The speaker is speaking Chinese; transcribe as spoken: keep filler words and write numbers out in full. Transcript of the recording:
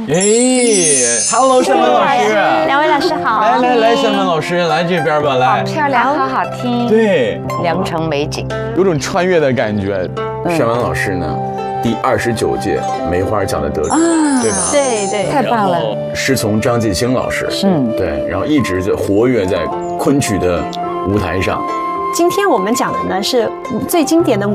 哎 ，Hello， 沈文老师， 两位老师好。 来来来，沈文老师来这边吧，来。 好漂亮，好好听。 对， 良辰美景， 有种穿越的感觉。沈文老师呢，第二十九届梅花奖的得主，对吧？ 对对， 太棒了。 师从张继兴老师， 嗯， 对，然后一直在活跃在昆曲的舞台上。 今天我们讲的呢是最经典的